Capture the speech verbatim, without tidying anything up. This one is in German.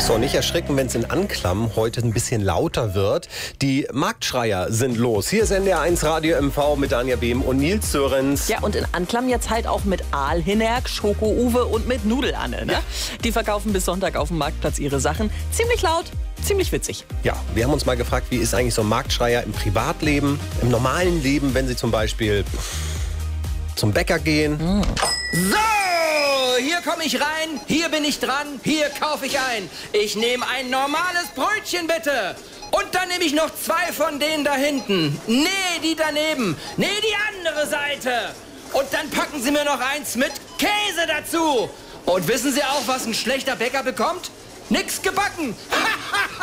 So, nicht erschrecken, wenn es in Anklam heute ein bisschen lauter wird. Die Marktschreier sind los. Hier ist N D R eins Radio M V mit Danja Behm und Nils Sörenz. Ja, und in Anklam jetzt halt auch mit Aalhinnerk, Schoko-Uwe und mit Nudel-Anne. Ne? Ja. Die verkaufen bis Sonntag auf dem Marktplatz ihre Sachen. Ziemlich laut, ziemlich witzig. Ja, wir haben uns mal gefragt, wie ist eigentlich so ein Marktschreier im Privatleben, im normalen Leben, wenn sie zum Beispiel zum Bäcker gehen. Mhm. So! Hier komme ich rein, hier bin ich dran, hier kaufe ich ein. Ich nehme ein normales Brötchen, bitte. Und dann nehme ich noch zwei von denen da hinten. Nee, die daneben. Nee, die andere Seite. Und dann packen Sie mir noch eins mit Käse dazu. Und wissen Sie auch, was ein schlechter Bäcker bekommt? Nix gebacken.